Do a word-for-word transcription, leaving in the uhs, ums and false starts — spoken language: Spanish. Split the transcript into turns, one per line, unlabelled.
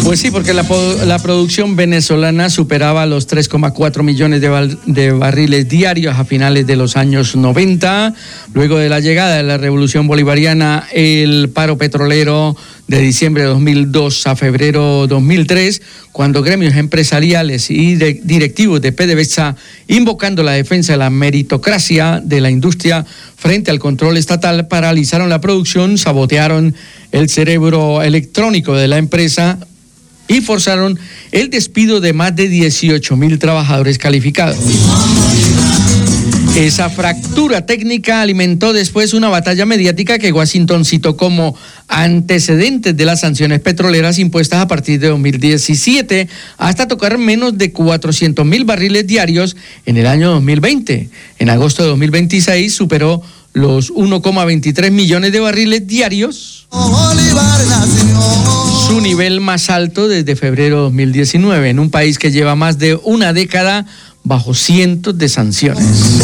Pues sí, porque la, la producción venezolana superaba los tres coma cuatro millones de, bar, de barriles diarios a finales de los años noventa. Luego de la llegada de la revolución bolivariana, el paro petrolero de diciembre de dos mil dos a febrero de dos mil tres, cuando gremios empresariales y de, directivos de PDVSA, invocando la defensa de la meritocracia de la industria frente al control estatal, paralizaron la producción, sabotearon el cerebro electrónico de la empresa y forzaron el despido de más de dieciocho mil trabajadores calificados. Esa fractura técnica alimentó después una batalla mediática que Washington citó como antecedentes de las sanciones petroleras impuestas a partir de dos mil diecisiete hasta tocar menos de cuatrocientos mil barriles diarios en el año dos mil veinte. En agosto de dos mil veintiséis superó los uno coma veintitrés millones de barriles diarios, su nivel más alto desde febrero de dos mil diecinueve, en un país que lleva más de una década bajo cientos de sanciones.